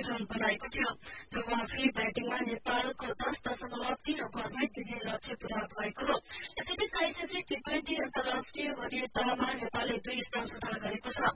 Run बनाएको थियो। जवाफी ब्याटिङमा नेपालको 10.3 ओभरमा विजय लक्ष्य पूरा भएको हो। यसैबीच आईसीसी T20 अन्तर्राष्ट्रिय वरियतामा नेपालले 2 स्थान सुधार गरेको छ।